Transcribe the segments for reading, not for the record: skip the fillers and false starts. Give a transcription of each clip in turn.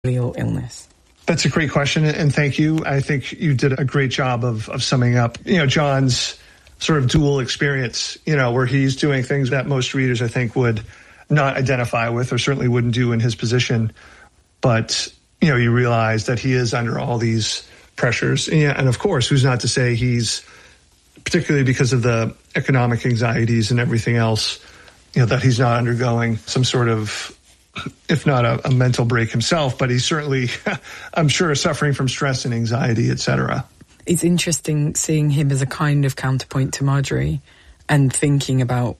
or illness? That's a great question, and thank you. I think you did a great job of summing up, John's sort of dual experience, where he's doing things that most readers, I think, would not identify with or certainly wouldn't do in his position. But, you realize that he is under all these pressures. And of course, who's not to say he's, particularly because of the economic anxieties and everything else, that he's not undergoing some sort of, if not a mental break himself, but he's certainly, I'm sure, suffering from stress and anxiety, etc. It's interesting seeing him as a kind of counterpoint to Marjorie and thinking about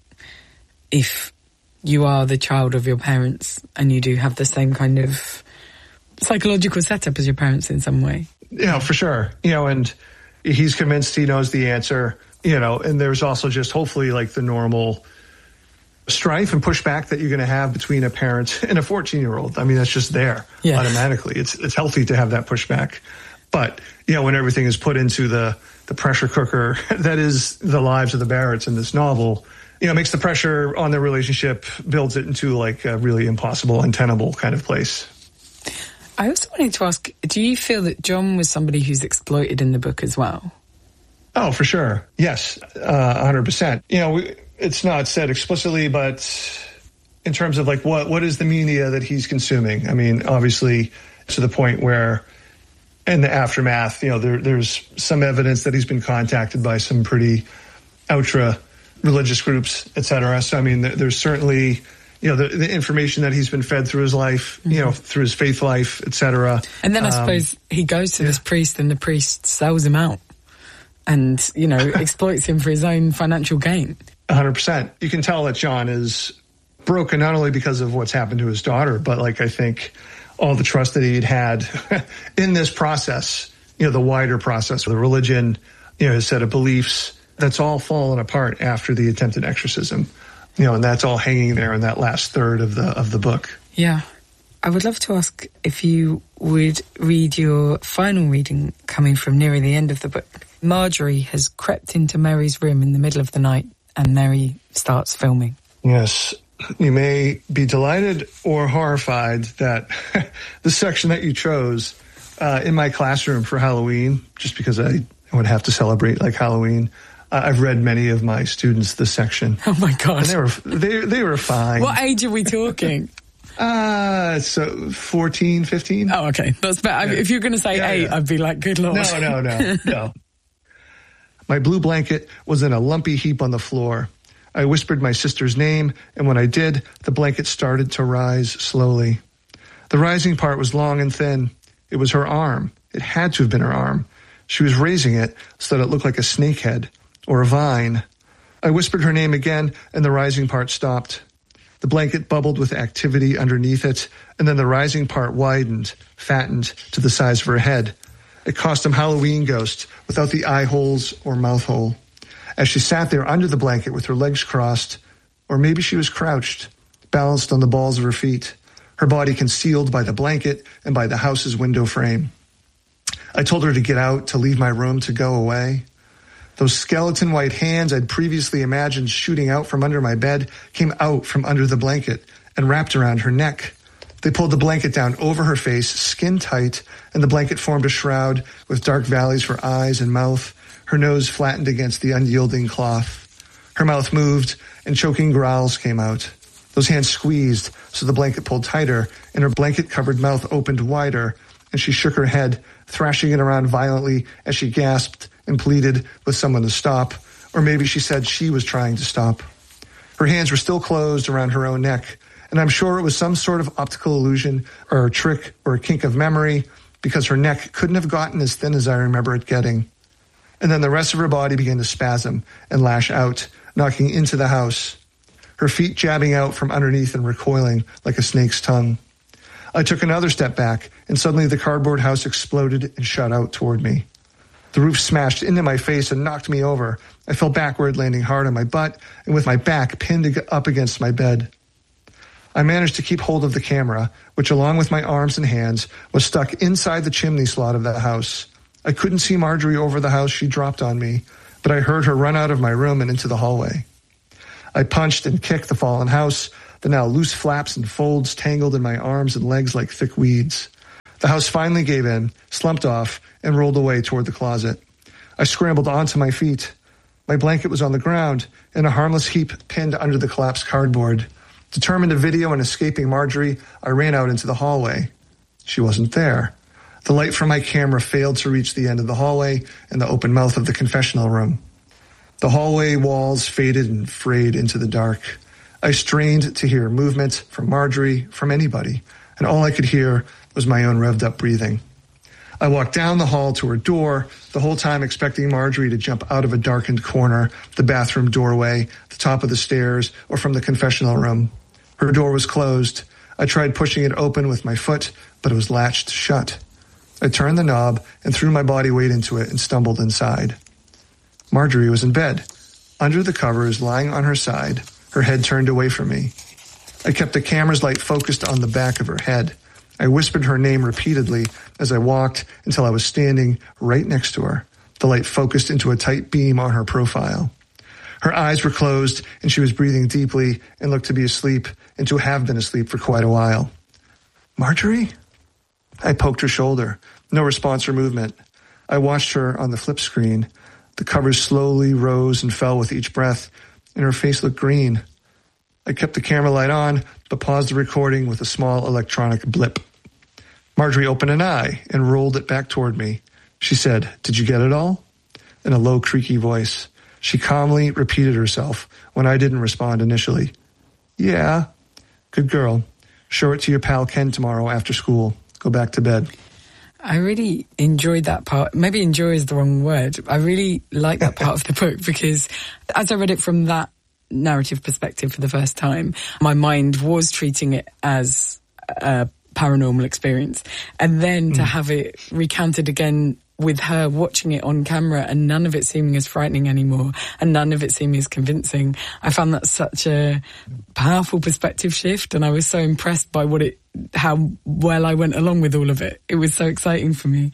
if you are the child of your parents and you do have the same kind of psychological setup as your parents in some way. Yeah, for sure. And he's convinced he knows the answer, and there's also just hopefully like the normal strife and pushback that you're going to have between a parent and a 14-year-old. I mean, that's just there automatically. It's healthy to have that pushback. But, when everything is put into the pressure cooker that is the lives of the Barretts in this novel, makes the pressure on their relationship, builds it into like a really impossible, untenable kind of place. I also wanted to ask, do you feel that John was somebody who's exploited in the book as well? Oh, for sure. Yes, 100%. It's not said explicitly, but in terms of like what is the media that he's consuming? I mean, obviously to the point where in the aftermath, there's some evidence that he's been contacted by some pretty ultra religious groups, et cetera. So, I mean, there's certainly, the information that he's been fed through his life, through his faith life, et cetera. And then I suppose he goes to this priest and the priest sells him out and, exploits him for his own financial gain. 100%. You can tell that John is broken not only because of what's happened to his daughter, but like I think all the trust that he'd had in this process, the wider process, the religion, his set of beliefs, that's all fallen apart after the attempted exorcism, and that's all hanging there in that last third of the book. Yeah. I would love to ask if you would read your final reading coming from nearer the end of the book. Marjorie has crept into Mary's room in the middle of the night and Mary starts filming. Yes. You may be delighted or horrified that the section that you chose in my classroom for Halloween, just because I would have to celebrate like Halloween, I've read many of my students this section. Oh my God. And they were fine. What age are we talking? So 14, 15. Oh, okay. That's better. Yeah. If you're going to say 8, I'd be like, good Lord. No. My blue blanket was in a lumpy heap on the floor. I whispered my sister's name, and when I did, the blanket started to rise slowly. The rising part was long and thin. It was her arm. It had to have been her arm. She was raising it so that it looked like a snakehead or a vine. I whispered her name again, and the rising part stopped. The blanket bubbled with activity underneath it, and then the rising part widened, fattened to the size of her head. A costume Halloween ghost without the eye holes or mouth hole. As she sat there under the blanket with her legs crossed, or maybe she was crouched, balanced on the balls of her feet, her body concealed by the blanket and by the house's window frame. I told her to get out, to leave my room, to go away. Those skeleton white hands I'd previously imagined shooting out from under my bed came out from under the blanket and wrapped around her neck. They pulled the blanket down over her face, skin tight, and the blanket formed a shroud with dark valleys for eyes and mouth, her nose flattened against the unyielding cloth. Her mouth moved, and choking growls came out. Those hands squeezed, so the blanket pulled tighter, and her blanket-covered mouth opened wider, and she shook her head, thrashing it around violently as she gasped and pleaded with someone to stop, or maybe she said she was trying to stop. Her hands were still closed around her own neck, and I'm sure it was some sort of optical illusion or a trick or a kink of memory, because her neck couldn't have gotten as thin as I remember it getting. And then the rest of her body began to spasm and lash out, knocking into the house, her feet jabbing out from underneath and recoiling like a snake's tongue. I took another step back, and suddenly the cardboard house exploded and shot out toward me. The roof smashed into my face and knocked me over. I fell backward, landing hard on my butt and with my back pinned up against my bed. I managed to keep hold of the camera, which along with my arms and hands was stuck inside the chimney slot of the house. I couldn't see Marjorie over the house. She dropped on me, but I heard her run out of my room and into the hallway. I punched and kicked the fallen house, the now loose flaps and folds tangled in my arms and legs like thick weeds. The house finally gave in, slumped off, and rolled away toward the closet. I scrambled onto my feet. My blanket was on the ground, in a harmless heap pinned under the collapsed cardboard. Determined to video and escaping Marjorie, I ran out into the hallway. She wasn't there. The light from my camera failed to reach the end of the hallway and the open mouth of the confessional room. The hallway walls faded and frayed into the dark. I strained to hear movement from Marjorie, from anybody, and all I could hear was my own revved-up breathing. I walked down the hall to her door, the whole time expecting Marjorie to jump out of a darkened corner, the bathroom doorway, the top of the stairs, or from the confessional room. Her door was closed. I tried pushing it open with my foot, but it was latched shut. I turned the knob and threw my body weight into it and stumbled inside. Marjorie was in bed, under the covers, lying on her side, her head turned away from me. I kept the camera's light focused on the back of her head. I whispered her name repeatedly as I walked until I was standing right next to her. The light focused into a tight beam on her profile. Her eyes were closed, and she was breathing deeply and looked to be asleep and to have been asleep for quite a while. Marjorie? I poked her shoulder. No response or movement. I watched her on the flip screen. The covers slowly rose and fell with each breath, and her face looked green. I kept the camera light on, but paused the recording with a small electronic blip. Marjorie opened an eye and rolled it back toward me. She said, "Did you get it all?" In a low, creaky voice. She calmly repeated herself when I didn't respond initially. "Yeah." "Good girl. Show it to your pal Ken tomorrow after school. Go back to bed." I really enjoyed that part. Maybe enjoy is the wrong word. I really like that part of the book because as I read it from that narrative perspective for the first time, my mind was treating it as a paranormal experience. And then to have it recounted again with her watching it on camera and none of it seeming as frightening anymore and none of it seeming as convincing, I found that such a powerful perspective shift, and I was so impressed by how well I went along with all of it. It was so exciting for me.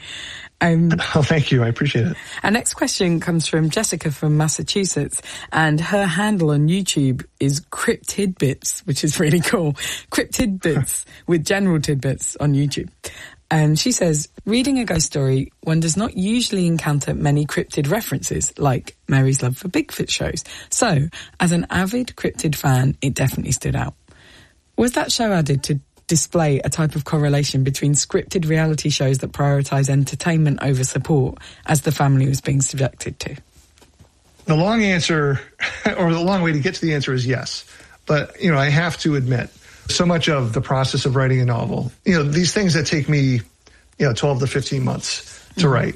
Thank you. I appreciate it. Our next question comes from Jessica from Massachusetts, and her handle on YouTube is Crypt Tidbits, which is really cool. Crypt Tidbits with general tidbits on YouTube. And she says, reading a ghost story, one does not usually encounter many cryptid references, like Mary's love for Bigfoot shows. So, as an avid cryptid fan, it definitely stood out. Was that show added to display a type of correlation between scripted reality shows that prioritise entertainment over support, as the family was being subjected to? The long answer, or the long way to get to the answer is yes. But, I have to admit, so much of the process of writing a novel, these things that take me, 12 to 15 months to write,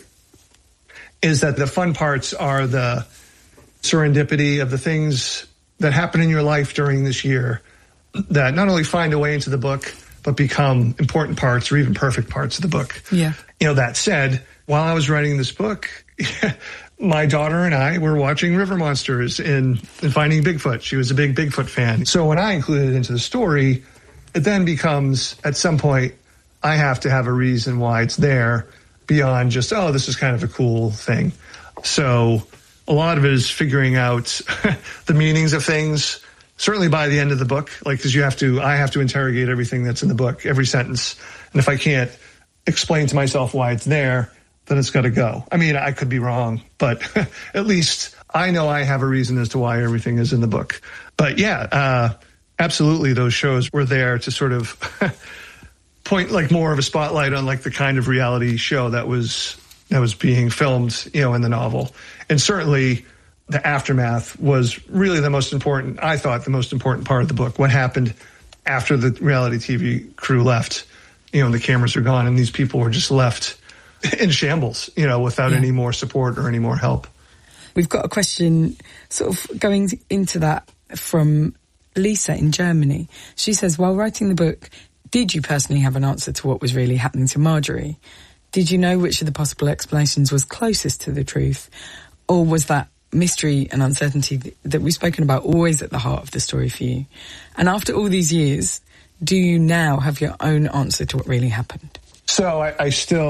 is that the fun parts are the serendipity of the things that happen in your life during this year that not only find a way into the book, but become important parts or even perfect parts of the book. Yeah. That said, while I was writing this book, my daughter and I were watching River Monsters and Finding Bigfoot. She was a big Bigfoot fan. So when I include it into the story, it then becomes, at some point, I have to have a reason why it's there beyond just, this is kind of a cool thing. So a lot of it is figuring out the meanings of things, certainly by the end of the book, because I have to interrogate everything that's in the book, every sentence. And if I can't explain to myself why it's there, then it's got to go. I mean, I could be wrong, but at least I know I have a reason as to why everything is in the book. But yeah, absolutely, those shows were there to sort of point more of a spotlight on the kind of reality show that was being filmed, in the novel. And certainly the aftermath was really the most important part of the book. What happened after the reality TV crew left, and the cameras are gone and these people were just left in shambles, without any more support or any more help. We've got a question sort of going into that from Lisa in Germany. She says, while writing the book, did you personally have an answer to what was really happening to Marjorie? Did you know which of the possible explanations was closest to the truth? Or was that mystery and uncertainty that we've spoken about always at the heart of the story for you? And after all these years, do you now have your own answer to what really happened? So I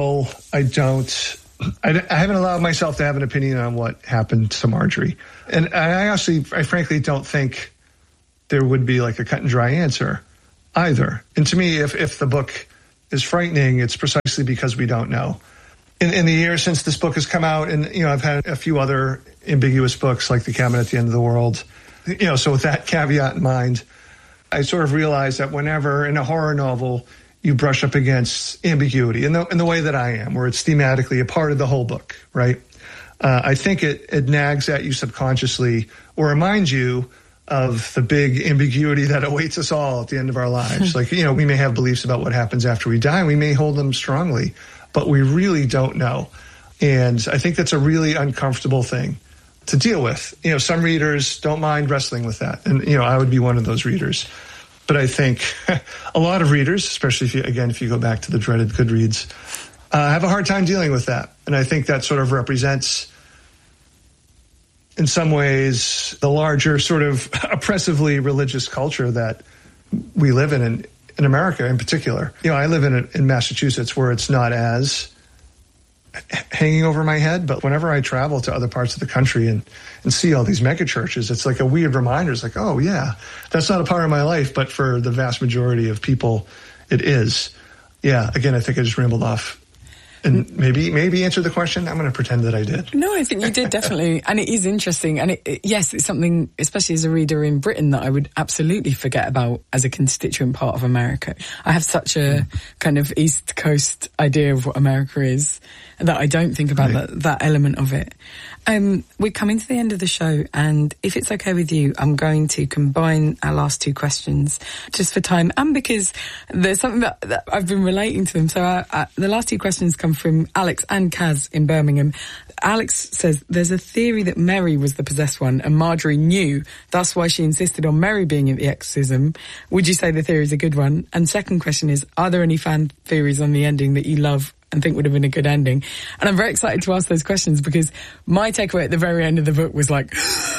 haven't allowed myself to have an opinion on what happened to Marjorie. And I frankly don't think there would be a cut and dry answer either. And to me, if the book is frightening, it's precisely because we don't know. In the years since this book has come out, and I've had a few other ambiguous books like The Cabin at the End of the World. So with that caveat in mind, I sort of realized that whenever in a horror novel you brush up against ambiguity in the way that I am, where it's thematically a part of the whole book, right? I think it nags at you subconsciously or reminds you of the big ambiguity that awaits us all at the end of our lives. Like, we may have beliefs about what happens after we die. We may hold them strongly, but we really don't know. And I think that's a really uncomfortable thing to deal with. Some readers don't mind wrestling with that. And, I would be one of those readers. But I think a lot of readers, especially if you go back to the dreaded Goodreads, have a hard time dealing with that. And I think that sort of represents, in some ways, the larger sort of oppressively religious culture that we live in America in particular. I live in Massachusetts, where it's not as hanging over my head, but whenever I travel to other parts of the country and see all these mega churches, it's like a weird reminder. It's like, oh yeah, that's not a part of my life, but for the vast majority of people, it is. Yeah, again, I think I just rambled off. And maybe answer the question. I'm going to pretend that I did. No, I think you did, definitely. And it is interesting. And yes, it's something, especially as a reader in Britain, that I would absolutely forget about as a constituent part of America. I have such a kind of East Coast idea of what America is that I don't think about that element of it. We're coming to the end of the show, and if it's okay with you, I'm going to combine our last two questions just for time and because there's something that I've been relating to them. So the last two questions come from Alex and Kaz in Birmingham. Alex says, there's a theory that Mary was the possessed one and Marjorie knew, that's why she insisted on Mary being at the exorcism. Would you say the theory is a good one? And second question is, are there any fan theories on the ending that you love and think would have been a good ending? And I'm very excited to ask those questions because my takeaway at the very end of the book was like,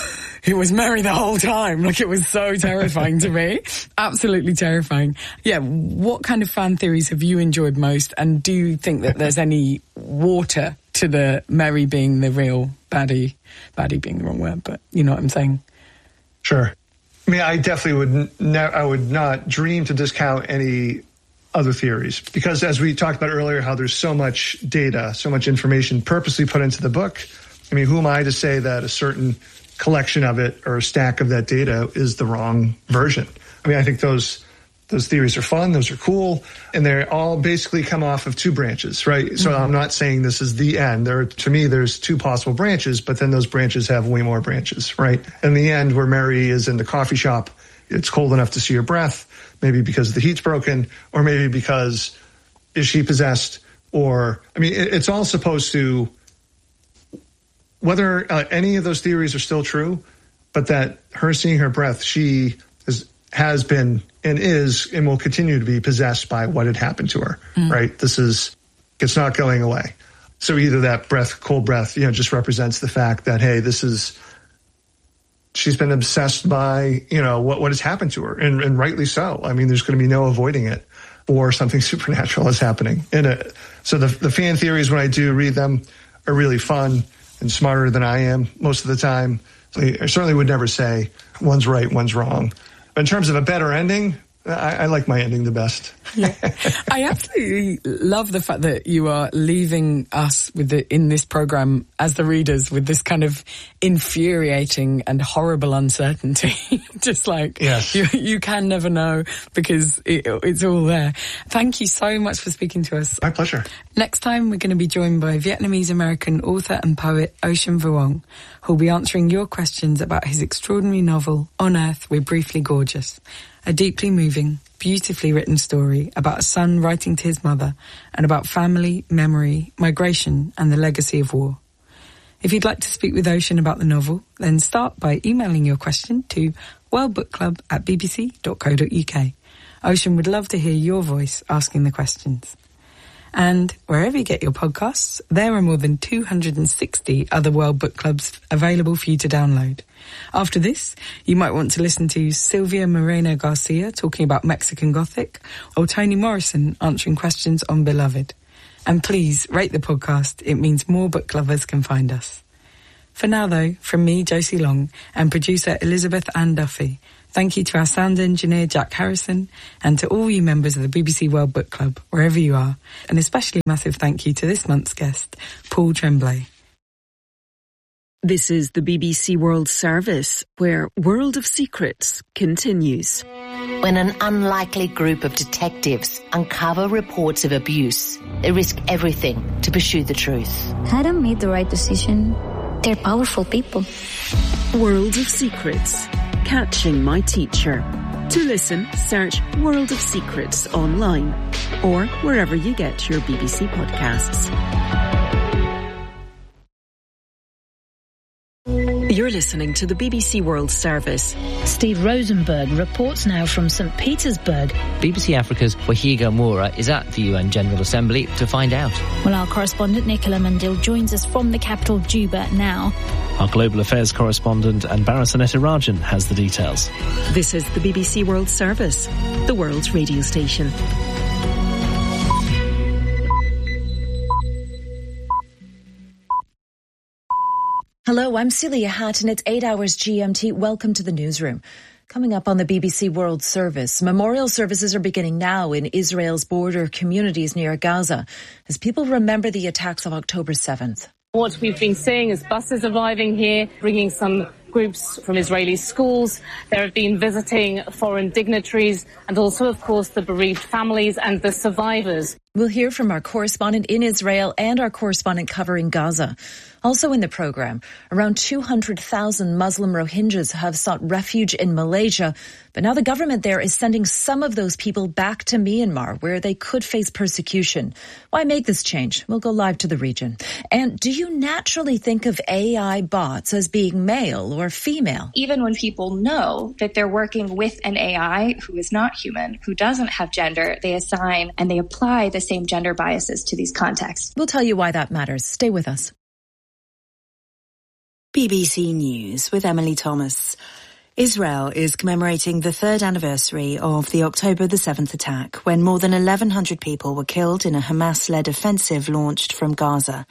it was Mary the whole time. Like, it was so terrifying to me. Absolutely terrifying. Yeah, what kind of fan theories have you enjoyed most? And do you think that there's any water to the Mary being the real baddie? Baddie being the wrong word, but you know what I'm saying? Sure. I mean, I definitely would not dream to discount any other theories, because as we talked about earlier, how there's so much data, so much information purposely put into the book. I mean, who am I to say that a certain collection of it or a stack of that data is the wrong version? I mean, I think those theories are fun, those are cool, and they all basically come off of two branches, right? Mm-hmm. So I'm not saying this is the end. To me, there's two possible branches, but then those branches have way more branches, right? In the end, where Mary is in the coffee shop, it's cold enough to see her breath, maybe because the heat's broken, or maybe because is she possessed? Or, I mean, it's all supposed to, whether any of those theories are still true, but that her seeing her breath, she has been and is and will continue to be possessed by what had happened to her, right? It's not going away. So either that breath, cold breath, just represents the fact that, hey, she's been obsessed by, what has happened to her, and rightly so. I mean, there's going to be no avoiding it, or something supernatural is happening. So the fan theories, when I do read them, are really fun and smarter than I am most of the time. I certainly would never say one's right, one's wrong. But in terms of a better ending, I like my ending the best. Yeah. I absolutely love the fact that you are leaving us in this program as the readers with this kind of infuriating and horrible uncertainty. Just like, yes. you can never know because it's all there. Thank you so much for speaking to us. My pleasure. Next time, we're going to be joined by Vietnamese-American author and poet Ocean Vuong, who'll be answering your questions about his extraordinary novel, On Earth, We're Briefly Gorgeous. A deeply moving, beautifully written story about a son writing to his mother and about family, memory, migration and the legacy of war. If you'd like to speak with Ocean about the novel, then start by emailing your question to worldbookclub@bbc.co.uk. Ocean would love to hear your voice asking the questions. And wherever you get your podcasts, there are more than 260 other World Book Clubs available for you to download. After this, you might want to listen to Silvia Moreno Garcia talking about Mexican Gothic, or Toni Morrison answering questions on Beloved. And please rate the podcast. It means more book lovers can find us. For now, though, from me, Josie Long, and producer Elizabeth Ann Duffy, Thank you to our sound engineer, Jack Harrison, and to all you members of the BBC World Book Club, wherever you are. And especially a massive thank you to this month's guest, Paul Tremblay. This is the BBC World Service, where World of Secrets continues. When an unlikely group of detectives uncover reports of abuse, they risk everything to pursue the truth. Adam made the right decision. They're powerful people. World of Secrets. Catching My Teacher. To listen, search World of Secrets online or wherever you get your BBC podcasts. You're listening to the BBC World Service. Steve Rosenberg reports now from St. Petersburg. BBC Africa's Wahiga Moura is at the UN General Assembly to find out. Well, our correspondent Nicola Mandil joins us from the capital Juba now. Our global affairs correspondent Anbarasan Etirajan has the details. This is the BBC World Service, the world's radio station. Hello, I'm Celia Hatton. It's 8 hours GMT. Welcome to the newsroom. Coming up on the BBC World Service, memorial services are beginning now in Israel's border communities near Gaza as people remember the attacks of October 7th. What we've been seeing is buses arriving here, bringing some groups from Israeli schools. There have been visiting foreign dignitaries and also, of course, the bereaved families and the survivors. We'll hear from our correspondent in Israel and our correspondent covering Gaza. Also in the programme, around 200,000 Muslim Rohingyas have sought refuge in Malaysia, but now the government there is sending some of those people back to Myanmar, where they could face persecution. Why make this change? We'll go live to the region. And do you naturally think of AI bots as being male or female? Even when people know that they're working with an AI who is not human, who doesn't have gender, they assign and they apply the same gender biases to these contexts. We'll tell you why that matters. Stay with us. BBC News with Emily Thomas. Israel is commemorating the third anniversary of the October the 7th attack, when more than 1,100 people were killed in a Hamas-led offensive launched from Gaza.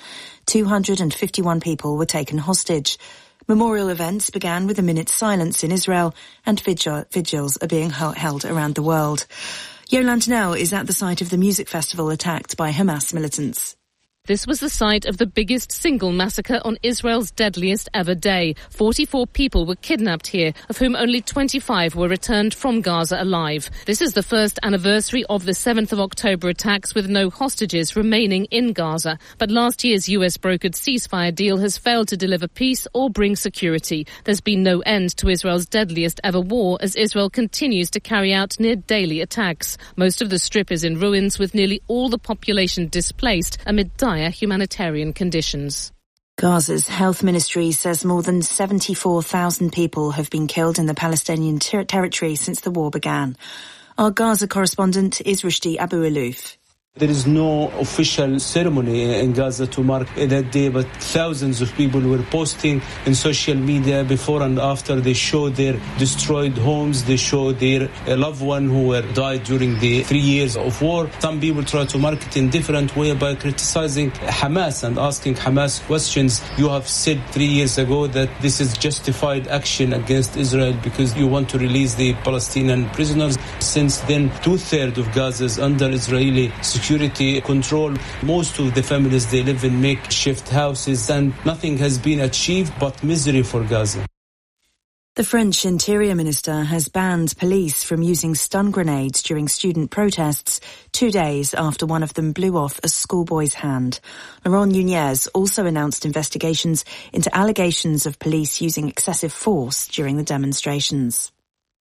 251 people were taken hostage. Memorial events began with a minute's silence in Israel, and vigils are being held around the world. Yolande Nell is at the site of the music festival attacked by Hamas militants. This was the site of the biggest single massacre on Israel's deadliest ever day. 44 people were kidnapped here, of whom only 25 were returned from Gaza alive. This is the first anniversary of the 7th of October attacks with no hostages remaining in Gaza. But last year's US-brokered ceasefire deal has failed to deliver peace or bring security. There's been no end to Israel's deadliest ever war as Israel continues to carry out near-daily attacks. Most of the strip is in ruins, with nearly all the population displaced amid dire humanitarian conditions. Gaza's health ministry says more than 74,000 people have been killed in the Palestinian territory since the war began. Our Gaza correspondent is Rushdie Abu-Alouf. There is no official ceremony in Gaza to mark that day, but thousands of people were posting in social media before and after. They show their destroyed homes, they show their loved one who were died during the 3 years of war. Some people try to mark it in different way by criticizing Hamas and asking Hamas questions. You have said 3 years ago that this is justified action against Israel because you want to release the Palestinian prisoners. Since then, 2/3 of Gaza is under Israeli security control. Most of the families, they live in makeshift houses and nothing has been achieved but misery for Gaza. The French Interior Minister has banned police from using stun grenades during student protests 2 days after one of them blew off a schoolboy's hand. Laurent Nunez also announced investigations into allegations of police using excessive force during the demonstrations.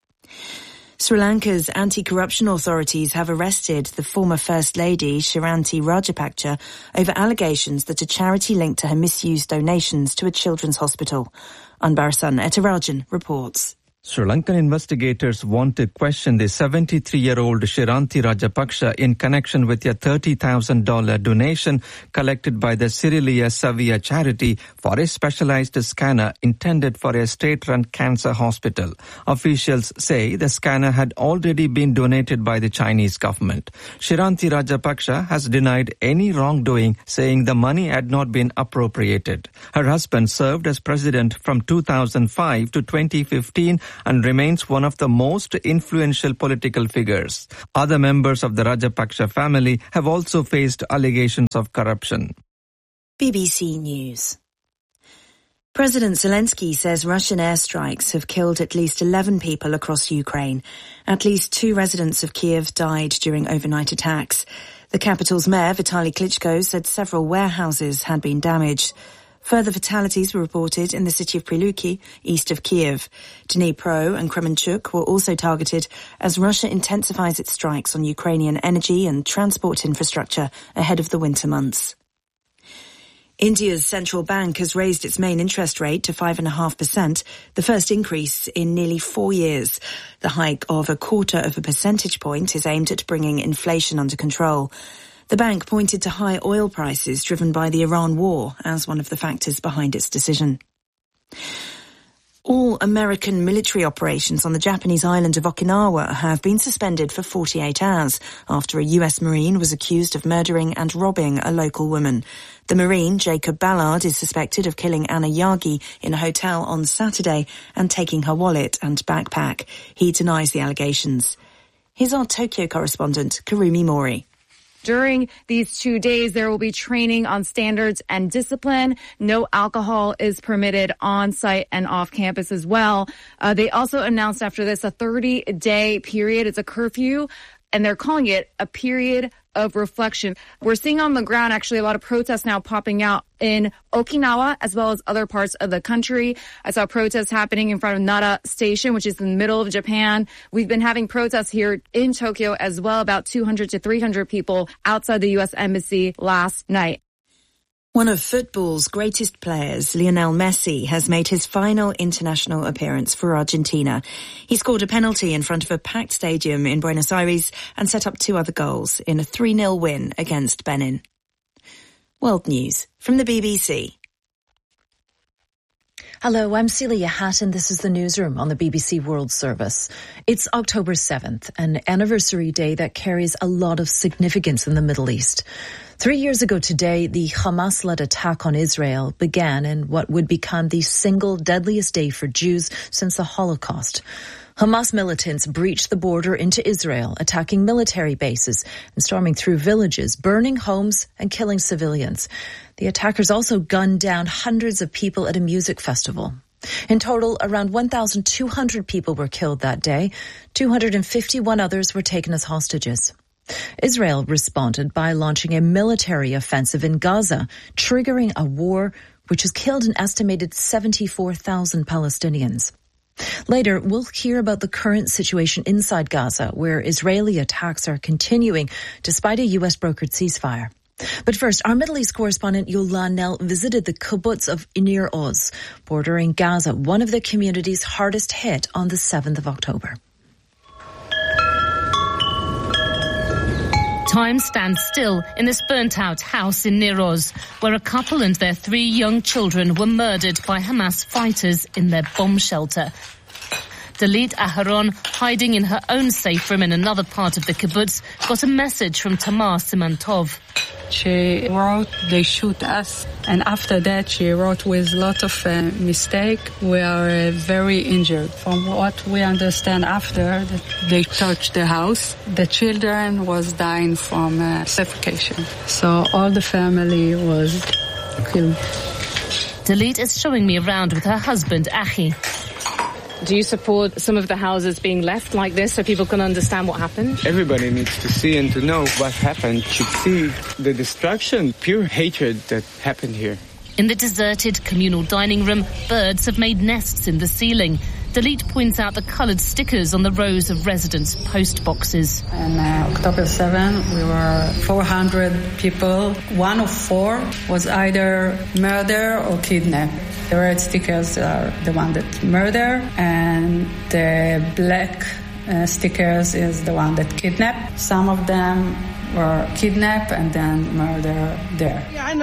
Sri Lanka's anti-corruption authorities have arrested the former First Lady, Shiranti Rajapaksa, over allegations that a charity linked to her misused donations to a children's hospital. Anbarasan Etirajan reports. Sri Lankan investigators want to question the 73-year-old Shiranti Rajapaksa in connection with a $30,000 donation collected by the Sirilia Savia charity for a specialized scanner intended for a state-run cancer hospital. Officials say the scanner had already been donated by the Chinese government. Shiranti Rajapaksa has denied any wrongdoing, saying the money had not been appropriated. Her husband served as president from 2005 to 2015 and remains one of the most influential political figures. Other members of the Rajapaksa family have also faced allegations of corruption. BBC News. President Zelensky says Russian airstrikes have killed at least 11 people across Ukraine. At least 2 residents of Kiev died during overnight attacks. The capital's mayor, Vitaly Klitschko, said several warehouses had been damaged. Further fatalities were reported in the city of Pryluki, east of Kiev. Dnipro and Kremenchuk were also targeted as Russia intensifies its strikes on Ukrainian energy and transport infrastructure ahead of the winter months. India's central bank has raised its main interest rate to 5.5%, the first increase in nearly 4 years. The hike of 0.25 percentage point is aimed at bringing inflation under control. The bank pointed to high oil prices driven by the Iran war as one of the factors behind its decision. All American military operations on the Japanese island of Okinawa have been suspended for 48 hours after a US Marine was accused of murdering and robbing a local woman. The Marine, Jacob Ballard, is suspected of killing Anna Yagi in a hotel on Saturday and taking her wallet and backpack. He denies the allegations. Here's our Tokyo correspondent, Karumi Mori. During these 2 days, there will be training on standards and discipline. No alcohol is permitted on site and off campus as well. They also announced after this a 30-day period. It's a curfew, and they're calling it a period of reflection. We're seeing on the ground actually a lot of protests now popping out in Okinawa as well as other parts of the country. I saw protests happening in front of Nara Station, which is in the middle of Japan. We've been having protests here in Tokyo as well, about 200 to 300 people outside the U.S. Embassy last night. One of football's greatest players, Lionel Messi, has made his final international appearance for Argentina. He scored a penalty in front of a packed stadium in Buenos Aires and set up 2 other goals in a 3-0 win against Benin. World News from the BBC. Hello, I'm Celia Hatton. This is the newsroom on the BBC World Service. It's October 7th, an anniversary day that carries a lot of significance in the Middle East. 3 years ago today, the Hamas-led attack on Israel began in what would become the single deadliest day for Jews since the Holocaust. Hamas militants breached the border into Israel, attacking military bases and storming through villages, burning homes and killing civilians. The attackers also gunned down hundreds of people at a music festival. In total, around 1,200 people were killed that day. 251 others were taken as hostages. Israel responded by launching a military offensive in Gaza, triggering a war which has killed an estimated 74,000 Palestinians. Later, we'll hear about the current situation inside Gaza, where Israeli attacks are continuing despite a U.S.-brokered ceasefire. But first, our Middle East correspondent Yolan Nell visited the kibbutz of Nir Oz, bordering Gaza, one of the communities hardest hit on the 7th of October. Time stands still in this burnt-out house in Nir Oz, where a couple and their 3 young children were murdered by Hamas fighters in their bomb shelter. Dalit Aharon, hiding in her own safe room in another part of the kibbutz, got a message from Tamar Simantov. She wrote, "They shoot us," and after that she wrote with a lot of mistake. We are very injured. From what we understand after that they touched the house, the children was dying from suffocation. So all the family was killed. Dalit is showing me around with her husband, Achi. Do you support some of the houses being left like this so people can understand what happened? Everybody needs to see and to know what happened, should see the destruction, pure hatred that happened here. In the deserted communal dining room, birds have made nests in the ceiling. Dalit points out the coloured stickers on the rows of residents' post boxes. On October 7, we were 400 people. 1 of 4 was either murder or kidnap. The red stickers are the one that murder, and the black stickers is the one that kidnap. Some of them were kidnapped and then murder there.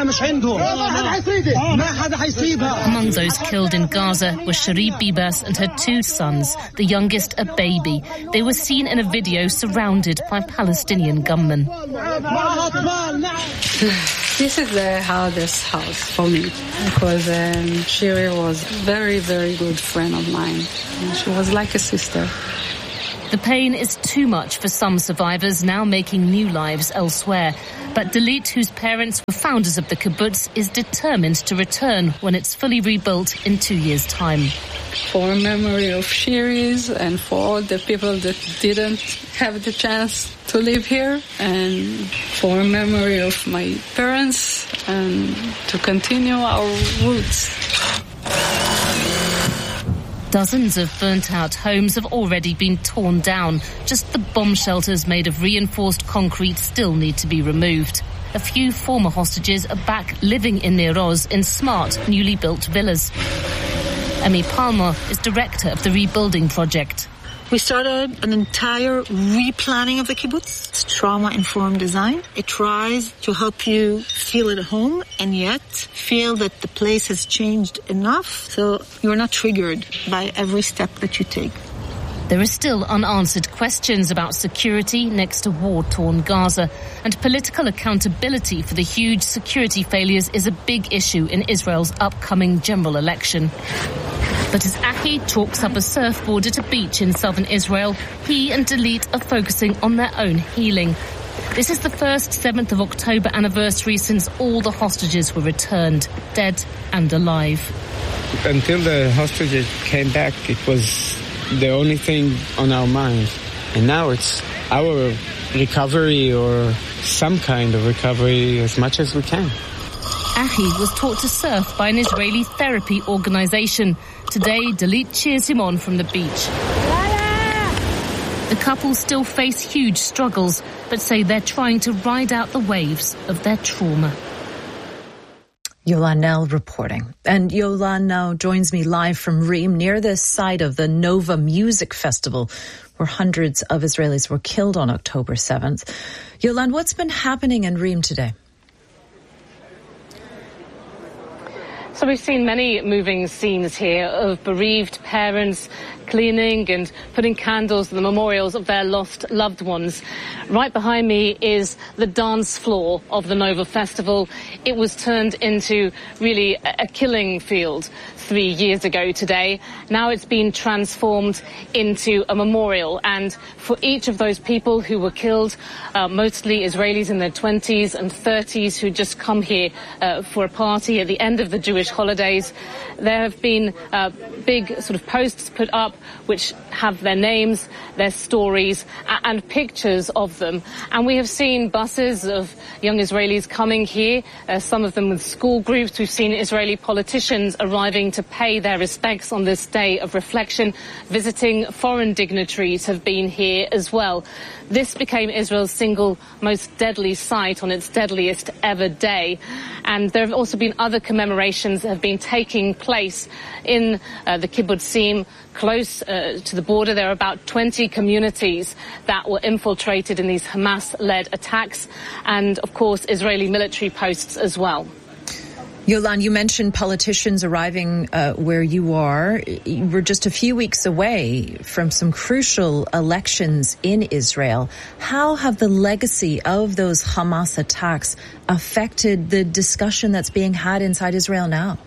Among those killed in Gaza were Cherie Bibas and her 2 sons, the youngest a baby. They were seen in a video surrounded by Palestinian gunmen. This is the hardest house for me because Shiri was a very, very good friend of mine. And she was like a sister. The pain is too much for some survivors now making new lives elsewhere. But Dalit, whose parents were founders of the kibbutz, is determined to return when it's fully rebuilt in 2 years' time. For memory of Shiris and for all the people that didn't have the chance to live here, and for memory of my parents, and to continue our roots. Dozens of burnt-out homes have already been torn down. Just the bomb shelters made of reinforced concrete still need to be removed. A few former hostages are back living in Nir Oz in smart, newly built villas. Emmy Palmer is director of the rebuilding project. We started an entire replanning of the kibbutz. It's trauma-informed design. It tries to help you feel at home and yet feel that the place has changed enough so you're not triggered by every step that you take. There are still unanswered questions about security next to war-torn Gaza, and political accountability for the huge security failures is a big issue in Israel's upcoming general election. But as Achi chalks up a surfboard at a beach in southern Israel, he and Dalit are focusing on their own healing. This is the first 7th of October anniversary since all the hostages were returned, dead and alive. Until the hostages came back, it was the only thing on our minds. And now it's our recovery, or some kind of recovery, as much as we can. Achi was taught to surf by an Israeli therapy organization. Today, Dalit cheers him on from the beach. The couple still face huge struggles, but say they're trying to ride out the waves of their trauma. Yolan Nell reporting. And Yolan now joins me live from Reem, near the site of the Nova Music Festival, where hundreds of Israelis were killed on October 7th. Yolan, what's been happening in Reem today? So we've seen many moving scenes here of bereaved parents cleaning and putting candles to the memorials of their lost loved ones. Right behind me is the dance floor of the Nova Festival. It was turned into really a killing field 3 years ago today. Now it's been transformed into a memorial, and for each of those people who were killed, mostly Israelis in their 20s and 30s who just come here for a party at the end of the Jewish holidays, there have been big sort of posts put up which have their names, their stories, and pictures of them. And we have seen buses of young Israelis coming here, some of them with school groups. We've seen Israeli politicians arriving to pay their respects on this day of reflection. Visiting foreign dignitaries have been here as well. This became Israel's single most deadly site on its deadliest ever day. And there have also been other commemorations that have been taking place in the kibbutzim close to the border. There are about 20 communities that were infiltrated in these Hamas-led attacks, and of course Israeli military posts as well. Yolan, you mentioned politicians arriving where you are. We're just a few weeks away from some crucial elections in Israel. How have the legacy of those Hamas attacks affected the discussion that's being had inside Israel now?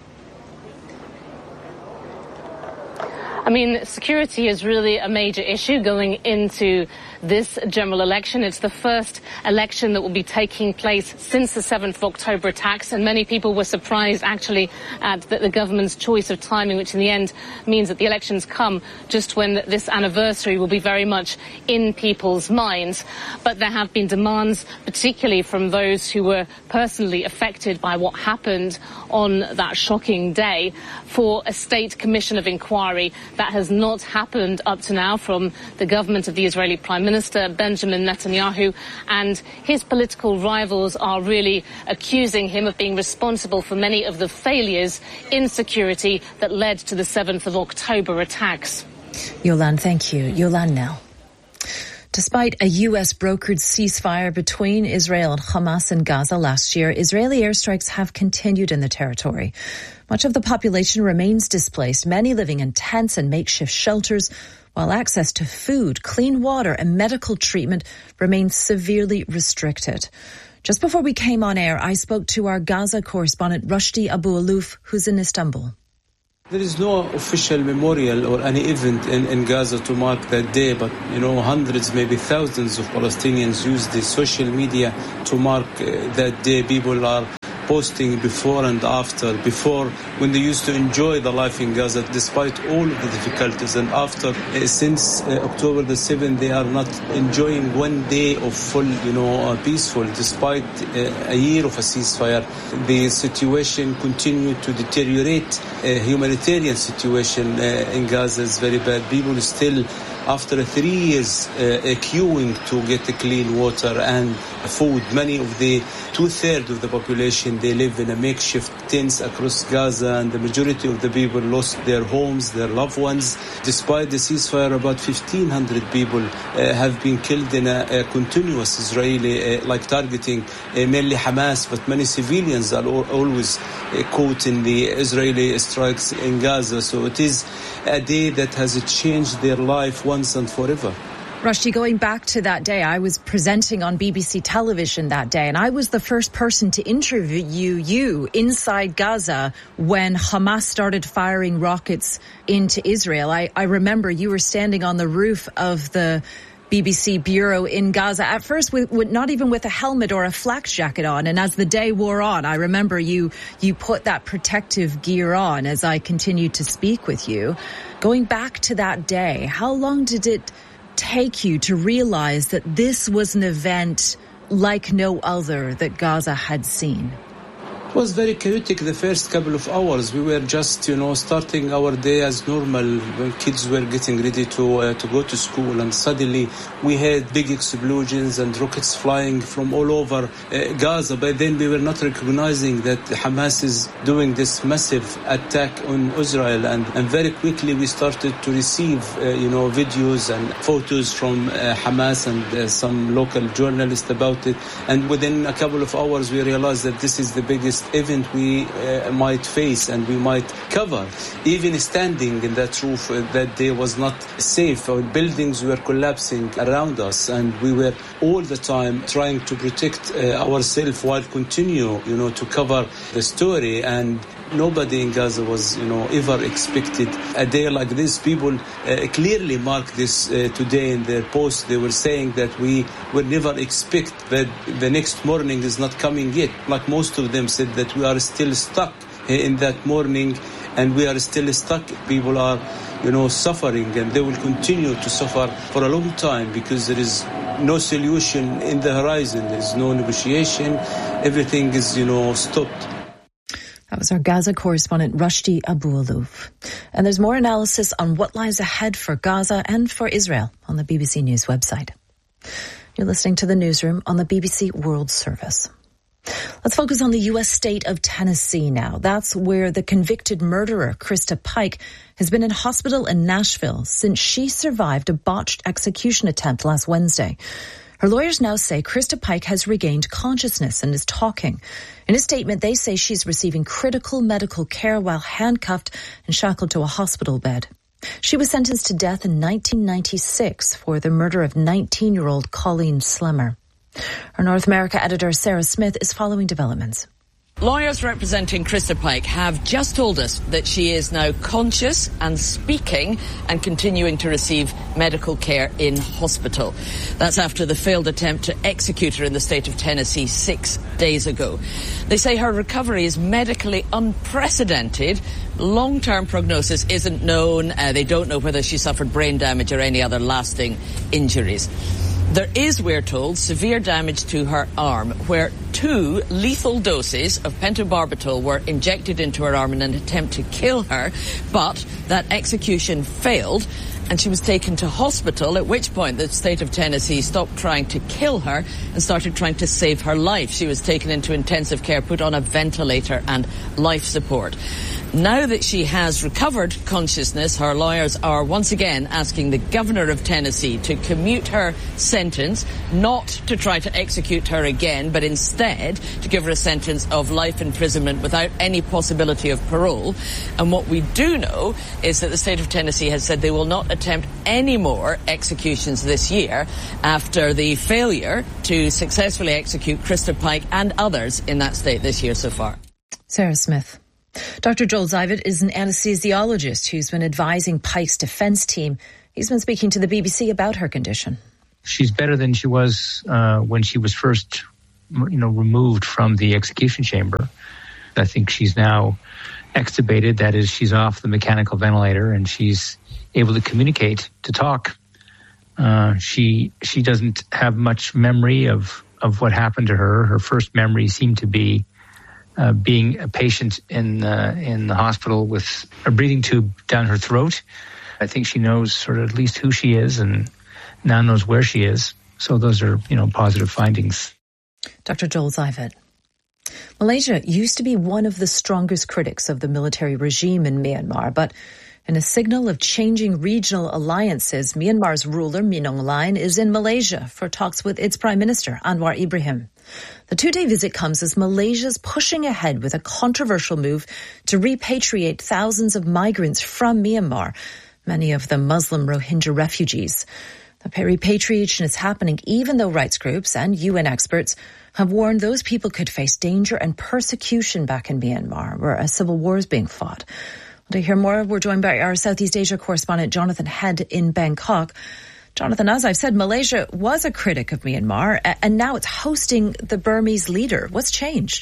I mean, security is really a major issue going into this general election. It's the first election that will be taking place since the 7th of October attacks, and many people were surprised actually at the government's choice of timing, which in the end means that the elections come just when this anniversary will be very much in people's minds. But there have been demands, particularly from those who were personally affected by what happened on that shocking day, for a state commission of inquiry. That has not happened up to now from the government of the Israeli Prime Minister Benjamin Netanyahu, and his political rivals are really accusing him of being responsible for many of the failures in security that led to the 7th of October attacks. Yolan, thank you. Yolan Nell. Despite a U.S. brokered ceasefire between Israel and Hamas in Gaza last year, Israeli airstrikes have continued in the territory. Much of the population remains displaced, many living in tents and makeshift shelters, while access to food, clean water and medical treatment remains severely restricted. Just before we came on air, I spoke to our Gaza correspondent Rushdie Abu-Alouf, who's in Istanbul. There is no official memorial or any event in Gaza to mark that day, but, hundreds, maybe thousands of Palestinians use the social media to mark that day. People are posting before and after, before when they used to enjoy the life in Gaza despite all of the difficulties, and after, since October the 7th, they are not enjoying one day of full, peaceful, despite a year of a ceasefire. The situation continued to deteriorate. Humanitarian situation in Gaza is very bad. People still, after 3 years, queuing to get clean water and food. Many of the 2/3 of the population, they live in a makeshift tents across Gaza, and the majority of the people lost their homes, their loved ones. Despite the ceasefire, about 1,500 people have been killed in a continuous Israeli, targeting mainly Hamas, but many civilians are always caught in the Israeli strikes in Gaza. So it is a day that has changed their life once and forever. Rushdie, going back to that day, I was presenting on BBC television that day, and I was the first person to interview you inside Gaza when Hamas started firing rockets into Israel. I remember you were standing on the roof of the BBC bureau in Gaza, at first with not even with a helmet or a flak jacket on. And as the day wore on, I remember you put that protective gear on as I continued to speak with you. Going back to that day, how long did it take you to realize that this was an event like no other that Gaza had seen? It was very chaotic the first couple of hours. We were just, starting our day as normal when kids were getting ready to go to school, and suddenly we had big explosions and rockets flying from all over Gaza. But then we were not recognizing that Hamas is doing this massive attack on Israel, and very quickly we started to receive, videos and photos from Hamas and some local journalists about it. And within a couple of hours we realized that this is the biggest event we might face and we might cover. Even standing in that roof that day was not safe. Our buildings were collapsing around us, and we were all the time trying to protect ourselves while continue, to cover the story. And nobody in Gaza was, ever expected a day like this. People clearly marked this today in their post. They were saying that we would never expect that the next morning is not coming yet. Like most of them said that we are still stuck in that morning, and we are still stuck. People are, suffering, and they will continue to suffer for a long time because there is no solution in the horizon. There is no negotiation. Everything is, stopped. That was our Gaza correspondent Rushdie Abu-Alouf. And there's more analysis on what lies ahead for Gaza and for Israel on the BBC News website. You're listening to the Newsroom on the BBC World Service. Let's focus on the U.S. state of Tennessee now. That's where the convicted murderer, Krista Pike, has been in hospital in Nashville since she survived a botched execution attempt last Wednesday. Her lawyers now say Krista Pike has regained consciousness and is talking. In a statement, they say she's receiving critical medical care while handcuffed and shackled to a hospital bed. She was sentenced to death in 1996 for the murder of 19-year-old Colleen Slemmer. Our North America editor, Sarah Smith, is following developments. Lawyers representing Krista Pike have just told us that she is now conscious and speaking and continuing to receive medical care in hospital. That's after the failed attempt to execute her in the state of Tennessee 6 days ago. They say her recovery is medically unprecedented. Long-term prognosis isn't known. They don't know whether she suffered brain damage or any other lasting injuries. There is, we're told, severe damage to her arm, where 2 lethal doses of pentobarbital were injected into her arm in an attempt to kill her, but that execution failed, and she was taken to hospital, at which point the state of Tennessee stopped trying to kill her and started trying to save her life. She was taken into intensive care, put on a ventilator and life support. Now that she has recovered consciousness, her lawyers are once again asking the governor of Tennessee to commute her sentence, not to try to execute her again, but instead to give her a sentence of life imprisonment without any possibility of parole. And what we do know is that the state of Tennessee has said they will not attempt any more executions this year after the failure to successfully execute Krista Pike and others in that state this year so far. Sarah Smith. Dr. Joel Zivit is an anesthesiologist who's been advising Pike's defense team. He's been speaking to the BBC about her condition. She's better than she was when she was first, removed from the execution chamber. I think she's now extubated. That is, she's off the mechanical ventilator and she's able to communicate, to talk. She doesn't have much memory of what happened to her. Her first memory seemed to be being a patient in the hospital with a breathing tube down her throat. I think she knows sort of at least who she is and now knows where she is. So those are, positive findings. Dr. Joel Zivit. Malaysia used to be one of the strongest critics of the military regime in Myanmar, but in a signal of changing regional alliances, Myanmar's ruler, Min Aung Hlaing, is in Malaysia for talks with its Prime Minister, Anwar Ibrahim. The two-day visit comes as Malaysia's pushing ahead with a controversial move to repatriate thousands of migrants from Myanmar, many of them Muslim Rohingya refugees. The repatriation is happening even though rights groups and UN experts have warned those people could face danger and persecution back in Myanmar, where a civil war is being fought. To hear more, we're joined by our Southeast Asia correspondent Jonathan Head in Bangkok. Jonathan, as I've said, Malaysia was a critic of Myanmar, and now it's hosting the Burmese leader. What's changed?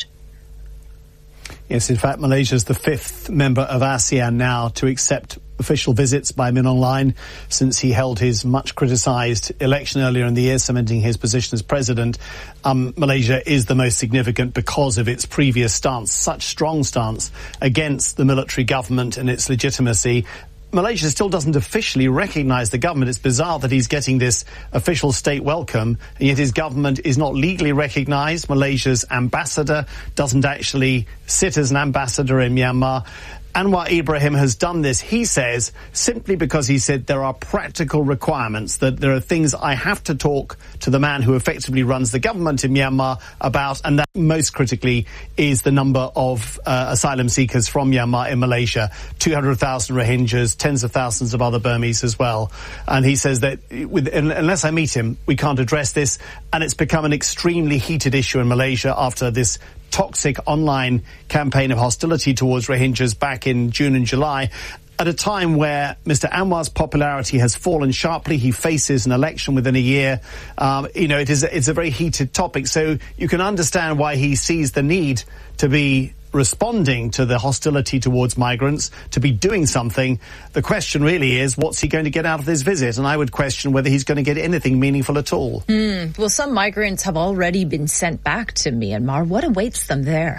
Yes, in fact, Malaysia is the fifth member of ASEAN now to accept official visits by Min Aung Hlaing since he held his much criticised election earlier in the year, cementing his position as president. Malaysia is the most significant because of its previous stance, such strong stance against the military government and its legitimacy. Malaysia still doesn't officially recognise the government. It's bizarre that he's getting this official state welcome, and yet his government is not legally recognised. Malaysia's ambassador doesn't actually sit as an ambassador in Myanmar. Anwar Ibrahim has done this, he says, simply because he said there are practical requirements, that there are things I have to talk to the man who effectively runs the government in Myanmar about, and that most critically is the number of asylum seekers from Myanmar in Malaysia, 200,000 Rohingyas, tens of thousands of other Burmese as well. And he says that unless I meet him, we can't address this, and it's become an extremely heated issue in Malaysia after this toxic online campaign of hostility towards Rohingyas back in June and July, at a time where Mr. Anwar's popularity has fallen sharply. He faces an election within a year. It's a very heated topic. So you can understand why he sees the need to be responding to the hostility towards migrants, to be doing something. The question really is, what's he going to get out of this visit? And I would question whether he's going to get anything meaningful at all. Well, some migrants have already been sent back to Myanmar. What awaits them there?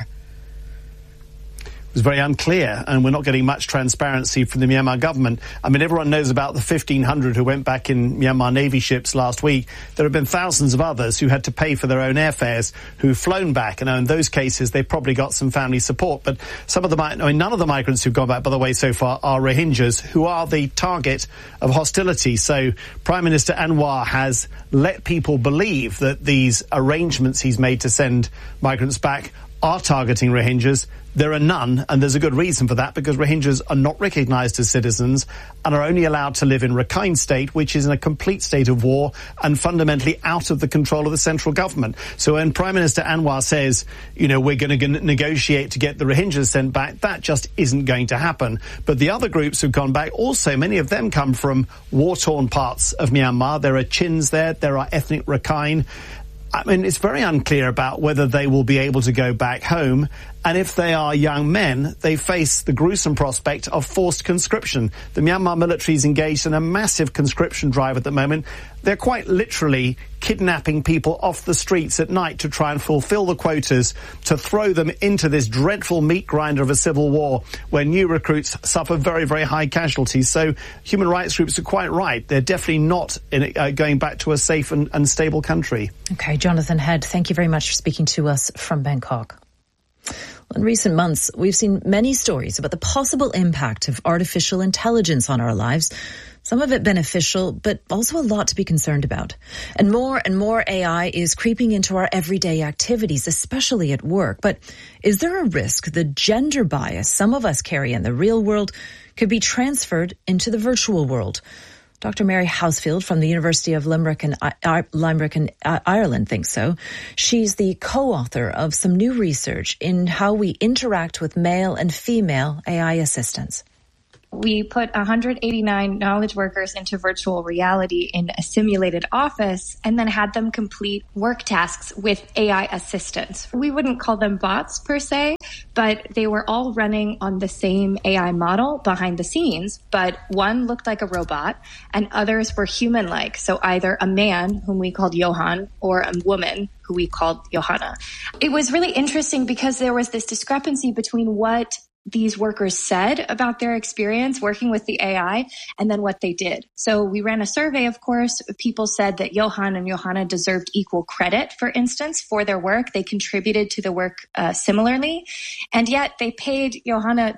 It was very unclear, and we're not getting much transparency from the Myanmar government. I mean, everyone knows about the 1,500 who went back in Myanmar Navy ships last week. There have been thousands of others who had to pay for their own airfares, who've flown back, and in those cases, they've probably got some family support. But none of the migrants who've gone back, by the way, so far, are Rohingyas, who are the target of hostility. So Prime Minister Anwar has let people believe that these arrangements he's made to send migrants back are targeting Rohingyas. There are none, and there's a good reason for that, because Rohingyas are not recognised as citizens and are only allowed to live in Rakhine State, which is in a complete state of war and fundamentally out of the control of the central government. So when Prime Minister Anwar says, we're going to negotiate to get the Rohingyas sent back, that just isn't going to happen. But the other groups who've gone back, also many of them come from war-torn parts of Myanmar. There are Chins there are ethnic Rakhine. I mean, it's very unclear about whether they will be able to go back home. And if they are young men, they face the gruesome prospect of forced conscription. The Myanmar military is engaged in a massive conscription drive at the moment. They're quite literally kidnapping people off the streets at night to try and fulfill the quotas, to throw them into this dreadful meat grinder of a civil war where new recruits suffer very, very high casualties. So human rights groups are quite right. They're definitely not going back to a safe and stable country. Okay, Jonathan Head, thank you very much for speaking to us from Bangkok. In recent months, we've seen many stories about the possible impact of artificial intelligence on our lives. Some of it beneficial, but also a lot to be concerned about. And more AI is creeping into our everyday activities, especially at work. But is there a risk the gender bias some of us carry in the real world could be transferred into the virtual world? Dr. Mary Housefield from the University of Limerick in Ireland thinks so. She's the co-author of some new research in how we interact with male and female AI assistants. We put 189 knowledge workers into virtual reality in a simulated office and then had them complete work tasks with AI assistants. We wouldn't call them bots per se, but they were all running on the same AI model behind the scenes, but one looked like a robot and others were human-like. So either a man, whom we called Johan, or a woman, who we called Johanna. It was really interesting because there was this discrepancy between what these workers said about their experience working with the AI and then what they did. So we ran a survey, of course. People said that Johan and Johanna deserved equal credit, for instance, for their work. They contributed to the work similarly. And yet they paid Johanna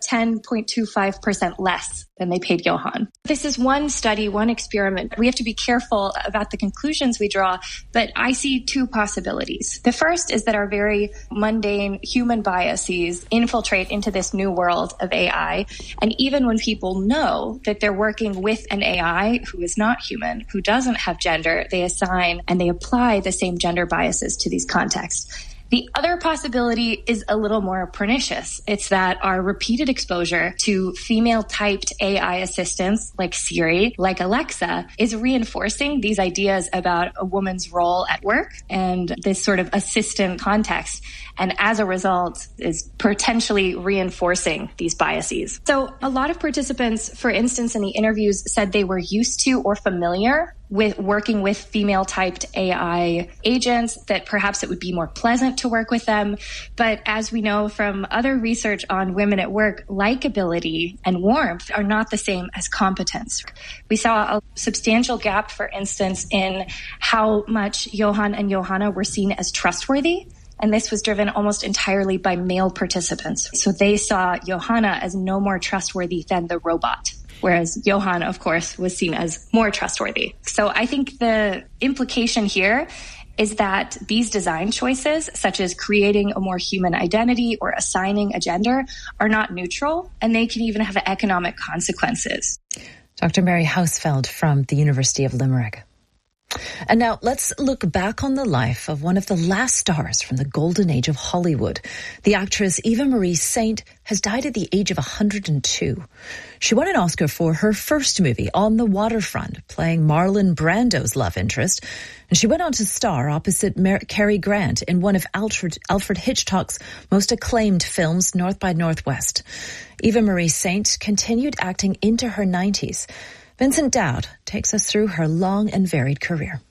10.25% less than they paid Johan. This is one study, one experiment. We have to be careful about the conclusions we draw, but I see two possibilities. The first is that our very mundane human biases infiltrate into this new world of AI. And even when people know that they're working with an AI who is not human, who doesn't have gender, they assign and they apply the same gender biases to these contexts. The other possibility is a little more pernicious. It's that our repeated exposure to female-typed AI assistants like Siri, like Alexa, is reinforcing these ideas about a woman's role at work and this sort of assistant context. And as a result, is potentially reinforcing these biases. So a lot of participants, for instance, in the interviews said they were used to or familiar with working with female-typed AI agents, that perhaps it would be more pleasant to work with them. But as we know from other research on women at work, likability and warmth are not the same as competence. We saw a substantial gap, for instance, in how much Johan and Johanna were seen as trustworthy. And this was driven almost entirely by male participants. So they saw Johanna as no more trustworthy than the robot, whereas Johan, of course, was seen as more trustworthy. So I think the implication here is that these design choices, such as creating a more human identity or assigning a gender, are not neutral, and they can even have economic consequences. Dr. Mary Housefield from the University of Limerick. And now let's look back on the life of one of the last stars from the golden age of Hollywood. The actress Eva Marie Saint has died at the age of 102. She won an Oscar for her first movie, On the Waterfront, playing Marlon Brando's love interest. And she went on to star opposite Cary Grant in one of Alfred Hitchcock's most acclaimed films, North by Northwest. Eva Marie Saint continued acting into her 90s. Vincent Dowd takes us through her long and varied career.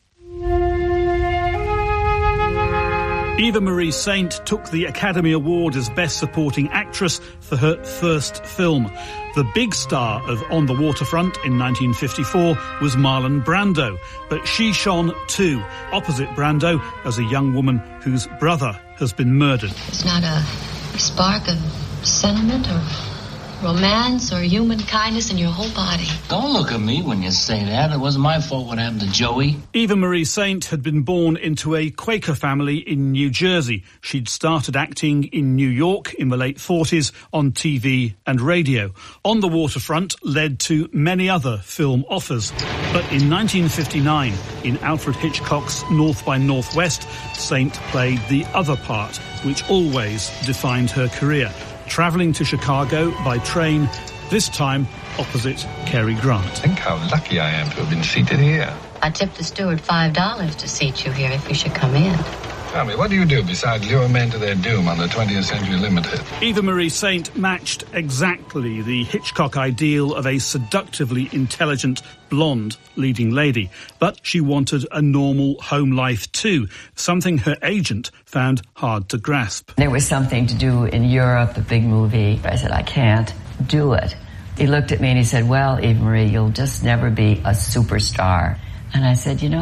Eva Marie Saint took the Academy Award as Best Supporting Actress for her first film. The big star of On the Waterfront in 1954 was Marlon Brando, but she shone too, opposite Brando as a young woman whose brother has been murdered. It's not a spark of sentiment or romance or human kindness in your whole body. Don't look at me when you say that. It wasn't my fault what happened to Joey. Eva Marie Saint had been born into a Quaker family in New Jersey. She'd started acting in New York in the late 40s on TV and radio. On the Waterfront led to many other film offers. But in 1959, in Alfred Hitchcock's North by Northwest, Saint played the other part, which always defined her career. Travelling to Chicago by train, this time opposite Cary Grant. Think how lucky I am to have been seated here. I tipped the steward $5 to seat you here if you should come in. Tell me, what do you do besides lure men to their doom on the 20th Century Limited? Eva Marie Saint matched exactly the Hitchcock ideal of a seductively intelligent, blonde leading lady. But she wanted a normal home life too, something her agent found hard to grasp. There was something to do in Europe, a big movie. I said, I can't do it. He looked at me and he said, well, Eva Marie, you'll just never be a superstar. And I said,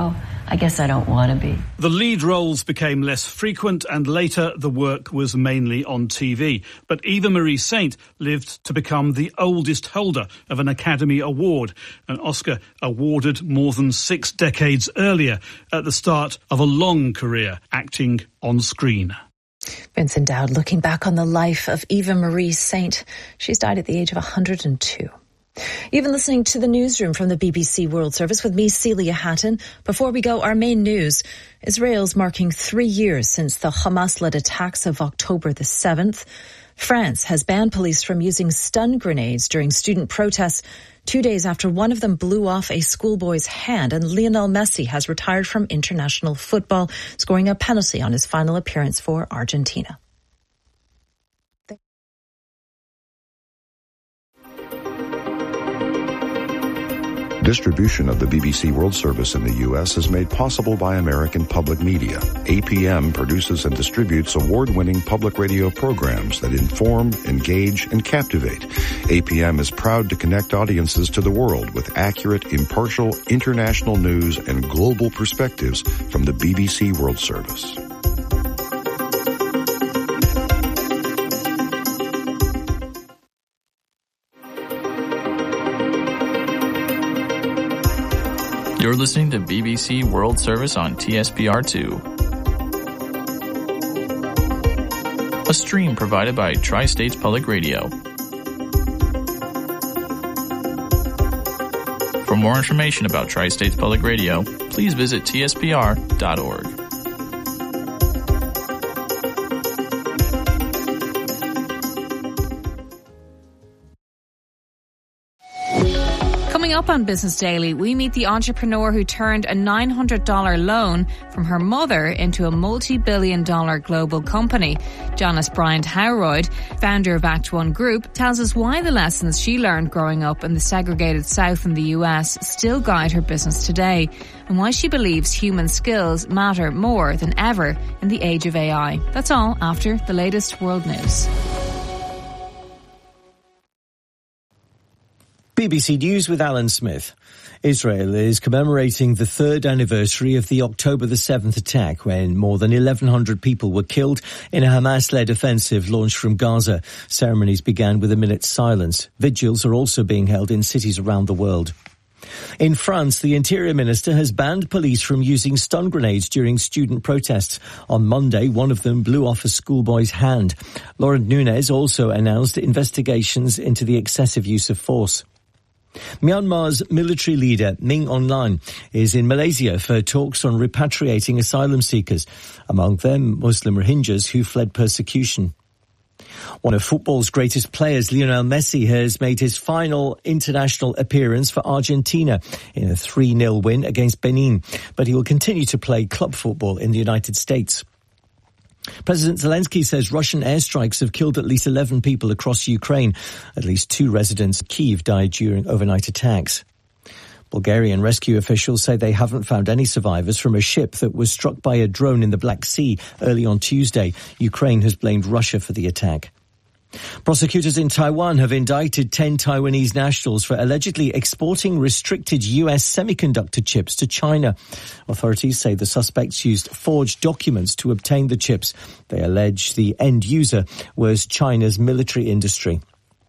I guess I don't want to be. The lead roles became less frequent and later the work was mainly on TV. But Eva Marie Saint lived to become the oldest holder of an Academy Award, an Oscar awarded more than 6 decades earlier at the start of a long career acting on screen. Vincent Dowd looking back on the life of Eva Marie Saint. She's died at the age of 102. You've been listening to the newsroom from the BBC World Service with me, Celia Hatton. Before we go, our main news. Israel's marking 3 years since the Hamas-led attacks of October the 7th. France has banned police from using stun grenades during student protests 2 days after one of them blew off a schoolboy's hand. And Lionel Messi has retired from international football, scoring a penalty on his final appearance for Argentina. Distribution of the BBC World Service in the U.S. is made possible by American Public Media. APM produces and distributes award-winning public radio programs that inform, engage, and captivate. APM is proud to connect audiences to the world with accurate, impartial, international news and global perspectives from the BBC World Service. You're listening to BBC World Service on TSPR2. A stream provided by Tri-States Public Radio. For more information about Tri-States Public Radio, please visit tspr.org. Coming up on Business Daily, we meet the entrepreneur who turned a $900 loan from her mother into a multi-billion-dollar global company. Janice Bryant-Howroyd, founder of Act One Group, tells us why the lessons she learned growing up in the segregated South in the US still guide her business today, and why she believes human skills matter more than ever in the age of AI. That's all after the latest world news. BBC News with Alan Smith. Israel is commemorating the 3rd anniversary of the October the 7th attack when more than 1,100 people were killed in a Hamas-led offensive launched from Gaza. Ceremonies began with a minute's silence. Vigils are also being held in cities around the world. In France, the Interior Minister has banned police from using stun grenades during student protests. On Monday, one of them blew off a schoolboy's hand. Laurent Nunez also announced investigations into the excessive use of force. Myanmar's military leader, Min Aung Hlaing, is in Malaysia for talks on repatriating asylum seekers, among them Muslim Rohingyas who fled persecution. One of football's greatest players, Lionel Messi, has made his final international appearance for Argentina in a 3-0 win against Benin, but he will continue to play club football in the United States. President Zelensky says Russian airstrikes have killed at least 11 people across Ukraine. At least 2 residents of Kyiv died during overnight attacks. Bulgarian rescue officials say they haven't found any survivors from a ship that was struck by a drone in the Black Sea early on Tuesday. Ukraine has blamed Russia for the attack. Prosecutors in Taiwan have indicted 10 Taiwanese nationals for allegedly exporting restricted US semiconductor chips to China. Authorities say the suspects used forged documents to obtain the chips. They allege the end user was China's military industry.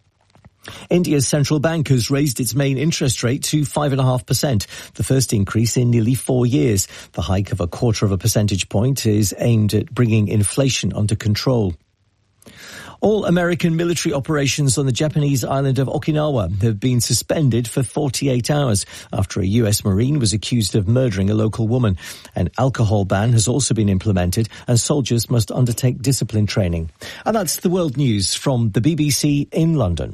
India's central bank has raised its main interest rate to 5.5%, the first increase in nearly 4 years. The hike of 0.25 percentage point is aimed at bringing inflation under control. All American military operations on the Japanese island of Okinawa have been suspended for 48 hours after a US Marine was accused of murdering a local woman. An alcohol ban has also been implemented and soldiers must undertake discipline training. And that's the world news from the BBC in London.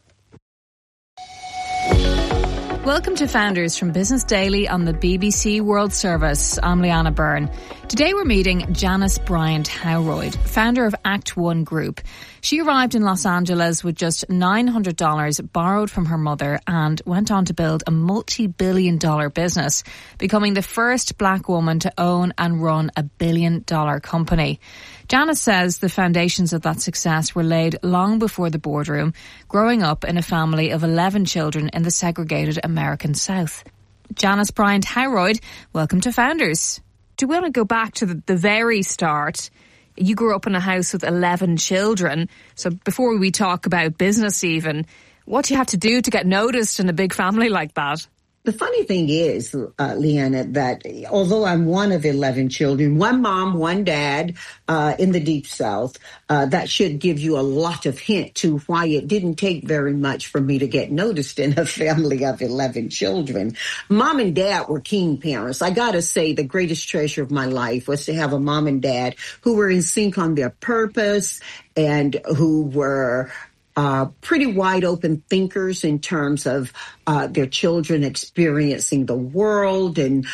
Welcome to Founders from Business Daily on the BBC World Service. I'm Leanna Byrne. Today we're meeting Janice Bryant-Howroyd, founder of Act One Group. She arrived in Los Angeles with just $900 borrowed from her mother and went on to build a multi-billion-dollar business, becoming the first black woman to own and run a billion-dollar company. Janice says the foundations of that success were laid long before the boardroom, growing up in a family of 11 children in the segregated American South. Janice Bryant-Howroyd, welcome to Founders. Do we want to go back to the very start? You grew up in a house with 11 children. So before we talk about business even, what do you have to do to get noticed in a big family like that? The funny thing is, Leanna, that although I'm one of 11 children, one mom, one dad, in the Deep South, that should give you a lot of hint to why it didn't take very much for me to get noticed in a family of 11 children. Mom and dad were keen parents. I gotta say the greatest treasure of my life was to have a mom and dad who were in sync on their purpose and who were pretty wide open thinkers in terms of their children experiencing the world and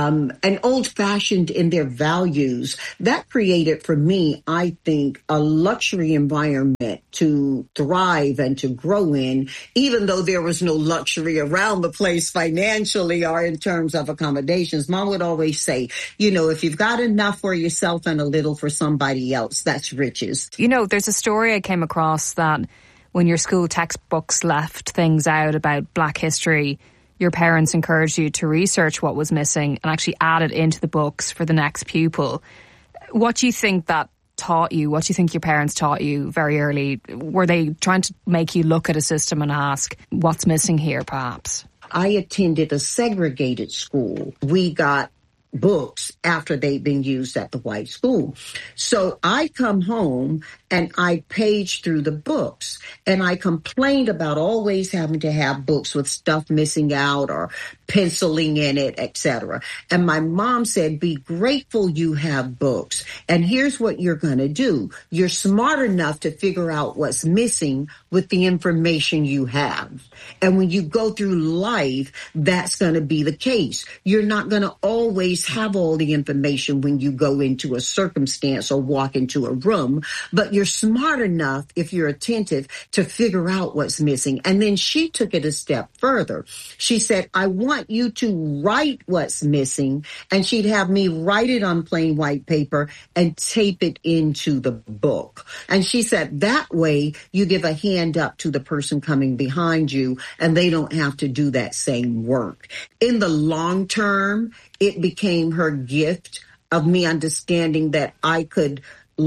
old fashioned in their values. That created for me, I think, a luxury environment to thrive and to grow in, even though there was no luxury around the place financially or in terms of accommodations. Mom would always say, you know, if you've got enough for yourself and a little for somebody else, that's riches. You know, there's a story I came across that when your school textbooks left things out about Black history, your parents encouraged you to research what was missing and actually add it into the books for the next pupil. What do you think that taught you? What do you think your parents taught you very early? Were they trying to make you look at a system and ask, what's missing here, perhaps? I attended a segregated school. We got books after they'd been used at the white school. So I come home and I paged through the books and I complained about always having to have books with stuff missing out or penciling in it, etc. And my mom said, be grateful you have books. And here's what you're going to do. You're smart enough to figure out what's missing with the information you have. And when you go through life, that's going to be the case. You're not going to always have all the information when you go into a circumstance or walk into a room, but you're smart enough, if you're attentive, to figure out what's missing. And then she took it a step further. She said, I want you to write what's missing, and she'd have me write it on plain white paper and tape it into the book. And she said, that way you give a hand up to the person coming behind you, and they don't have to do that same work. In the long term, it became her gift of me understanding that I could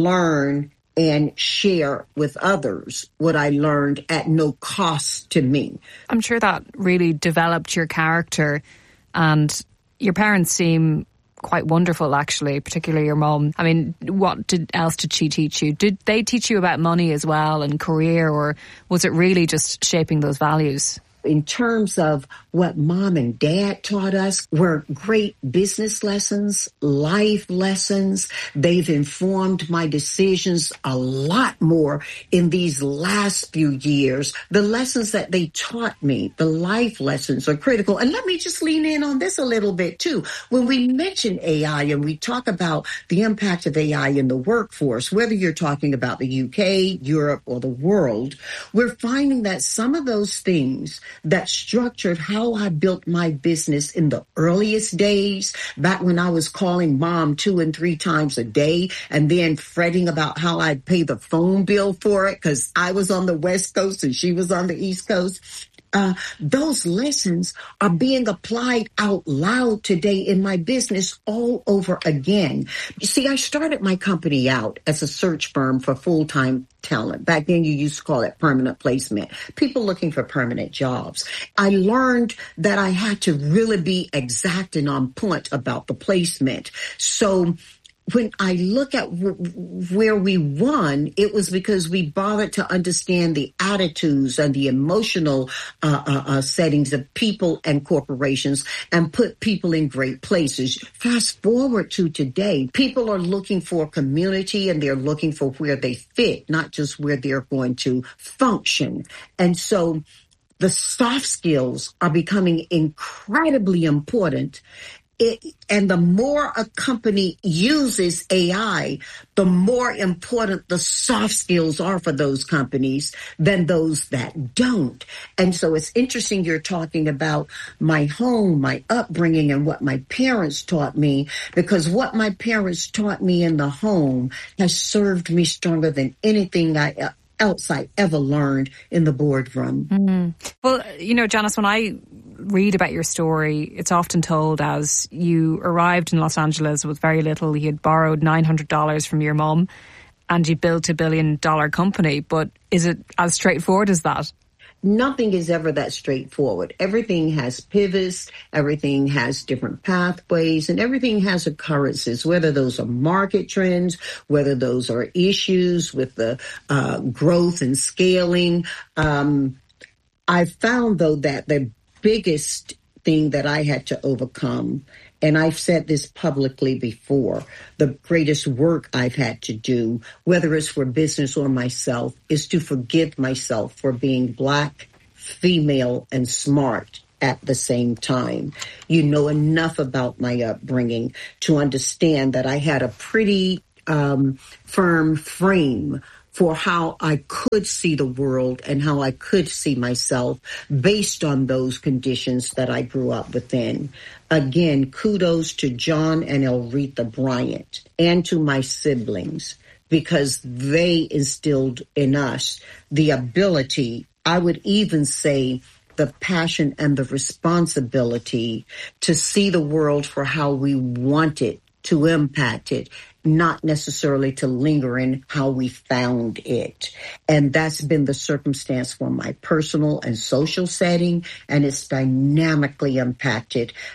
learn and share with others what I learned at no cost to me. I'm sure that really developed your character, and your parents seem quite wonderful, actually, particularly your mum. I mean, what else did she teach you? Did they teach you about money as well and career, or was it really just shaping those values? In terms of what mom and dad taught us were great business lessons, life lessons. They've informed my decisions a lot more in these last few years. The lessons that they taught me, the life lessons, are critical. And let me just lean in on this a little bit too. When we mention AI and we talk about the impact of AI in the workforce, whether you're talking about the UK, Europe, or the world, we're finding that some of those things that structured how I built my business in the earliest days, back when I was calling mom 2 and 3 times a day and then fretting about how I'd pay the phone bill for it because I was on the West Coast and she was on the East Coast. Those lessons are being applied out loud today in my business all over again. You see, I started my company out as a search firm for full-time talent. Back then, you used to call it permanent placement. People looking for permanent jobs. I learned that I had to really be exact and on point about the placement. So when I look at where we won, it was because we bothered to understand the attitudes and the emotional settings of people and corporations and put people in great places. Fast forward to today, people are looking for community and they're looking for where they fit, not just where they're going to function. And so the soft skills are becoming incredibly important. And the more a company uses AI, the more important the soft skills are for those companies than those that don't. And so it's interesting you're talking about my home, my upbringing, and what my parents taught me, because what my parents taught me in the home has served me stronger than anything else I ever learned in the boardroom. Mm-hmm. Well, you know, Janice, when I read about your story, it's often told as you arrived in Los Angeles with very little. You had borrowed $900 from your mum and you built $1 billion company. But is it as straightforward as that? Nothing is ever that straightforward. Everything has pivots, everything has different pathways, and everything has occurrences, whether those are market trends, whether those are issues with the growth and scaling. I found, though, that the biggest thing that I had to overcome, and I've said this publicly before, the greatest work I've had to do, whether it's for business or myself, is to forgive myself for being Black, female, and smart at the same time. You know enough about my upbringing to understand that I had a pretty firm frame for how I could see the world and how I could see myself based on those conditions that I grew up within. Again, kudos to John and Elretha Bryant and to my siblings, because they instilled in us the ability, I would even say the passion and the responsibility to see the world for how we want it to impact it, not necessarily to linger in how we found it. And that's been the circumstance for my personal and social setting, and it's dynamically impacted